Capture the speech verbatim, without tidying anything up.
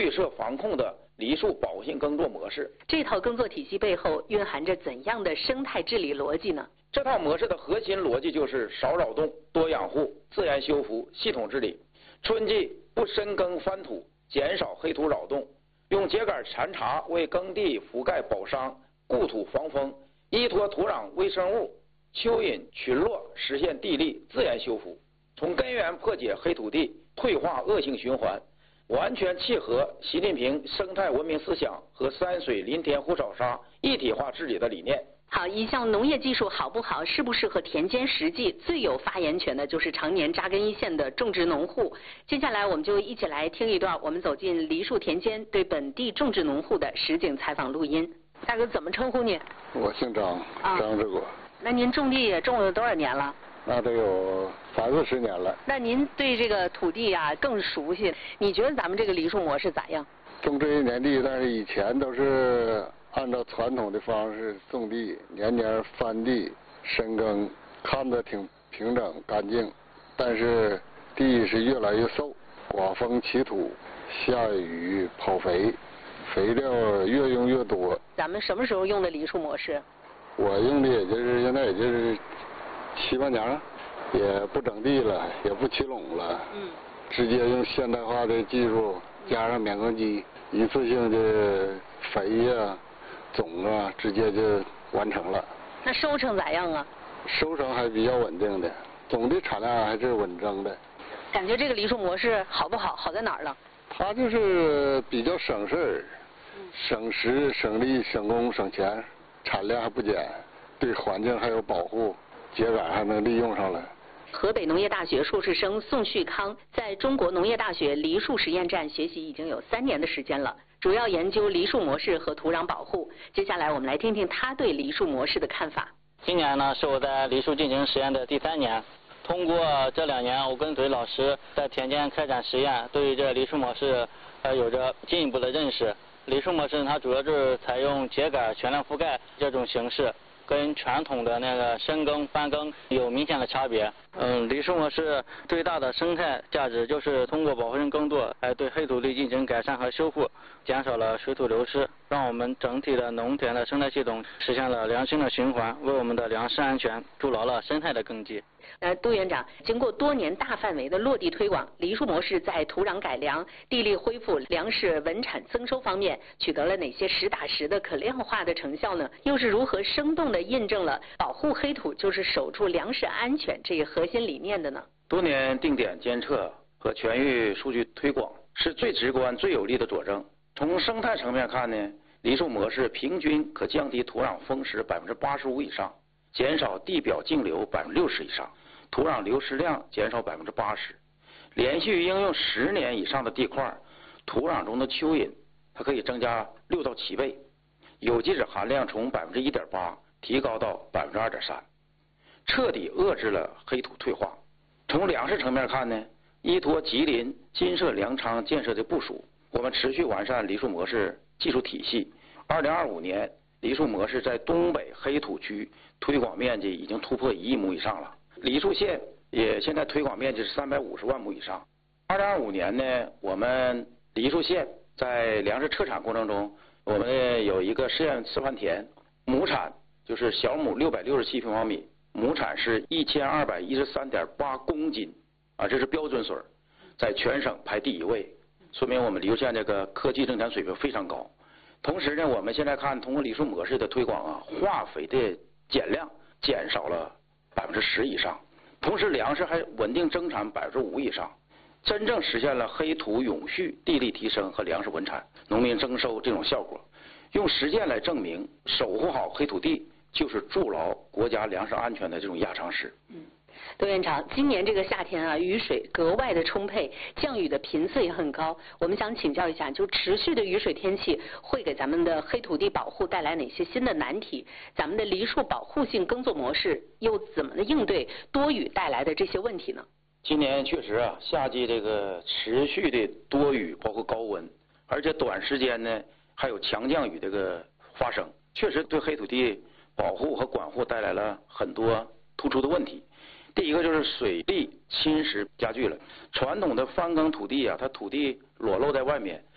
绿色防控的梨树保护性耕作模式。 这套耕作体系背后蕴含着怎样的生态治理逻辑呢？ 这套模式的核心逻辑就是少扰动、多养护、自然修复、系统治理。春季不深耕翻土，减少黑土扰动，用秸秆铲茬为耕地覆盖保墒、固土防风，依托土壤微生物、蚯蚓群落，实现地力自然修复，从根源破解黑土地退化恶性循环，完全契合习近平生态文明思想和山水林田湖草沙一体化治理的理念。 好，一项农业技术好不好，适不适合田间实际，最有发言权的就是常年扎根一线的种植农户。接下来我们就一起来听一段我们走进梨树田间对本地种植农户的实景采访录音。大哥，怎么称呼你？ 我姓张， 啊、 张志国。 那您种地也种了多少年了？ 那得有三四十年了。 那您对这个土地啊更熟悉，你觉得咱们这个梨树模式咋样？ 种这一年地，但是以前都是按照传统的方式种地，年年翻地深耕，看着挺平整干净，但是地是越来越瘦，刮风起土，下雨跑肥，肥料越用越多。 咱们什么时候用的梨树模式？ 我用的也就是现在也就是七八年了，也不整地了，也不起垄了，嗯，直接用现代化的技术加上免耕机，一次性的肥呀、种啊，直接就完成了。 那收成咋样啊？ 收成还比较稳定的，总的产量还是稳增的。 感觉这个梨树模式好不好？好在哪儿了？ 它就是比较省事儿，省时、省力、省工、省钱，产量还不减，对环境还有保护，秸秆还能利用上来。 河北农业大学硕士生宋旭康在中国农业大学梨树实验站学习已经有三年的时间了，主要研究梨树模式和土壤保护。接下来我们来听听他对梨树模式的看法。 今年呢是我在梨树进行实验的第三年，通过这两年我跟对老师在田间开展实验，对于这梨树模式呃有着进一步的认识。梨树模式它主要就是采用秸秆全量覆盖这种形式，跟传统的那个深耕翻耕有明显的差别。嗯，梨树模式最大的生态价值就是通过保护性耕作来对黑土地进行改善和修复，减少了水土流失，让我们整体的农田的生态系统实现了良性的循环，为我们的粮食安全筑牢了生态的根基。 呃，杜院长，经过多年大范围的落地推广，梨树模式在土壤改良、地力恢复、粮食稳产增收方面取得了哪些实打实的可量化的成效呢？又是如何生动地印证了保护黑土就是守住粮食安全这一核心理念的呢？ 多年定点监测和全域数据推广是最直观、最有力的佐证。从生态层面看呢，梨树模式平均可降低土壤风蚀百分之八十五以上，减少地表径流百分之六十以上。土壤流失量减少百分之八十，连续应用十年以上的地块，土壤中的蚯蚓它可以增加六到七倍，有机质含量从百分之一点八提高到百分之二点三，彻底遏制了黑土退化。从粮食层面看呢，依托吉林金色粮仓建设的部署，我们持续完善梨树模式技术体系。二零二五年，梨树模式在东北黑土区推广面积已经突破一亿亩以上了。梨树县也现在推广面积是三百五十万亩以上。二零二五年呢，我们梨树县在粮食测产过程中，我们有一个试验示范田，亩产就是小亩六百六十七平方米，亩产是一千二百一十三点八公斤，啊，这是标准水，在全省排第一位，说明我们梨树县这个科技生产水平非常高。同时呢，我们现在看通过梨树模式的推广啊，化肥的减量减少了百分之十以上，同时粮食还稳定增产百分之五以上，真正实现了黑土永续、地力提升和粮食稳产、农民增收这种效果。用实践来证明，守护好黑土地就是筑牢国家粮食安全的这种压舱石。 嗯，杜院长，今年这个夏天啊，雨水格外的充沛，降雨的频次也很高。我们想请教一下，就持续的雨水天气会给咱们的黑土地保护带来哪些新的难题？咱们的梨树保护性耕作模式又怎么应对多雨带来的这些问题呢？ 今年确实啊，夏季这个持续的多雨，包括高温，而且短时间呢还有强降雨这个发生，确实对黑土地保护和管护带来了很多突出的问题。第一个就是水利侵蚀加剧了，传统的翻耕土地啊，它土地裸露在外面，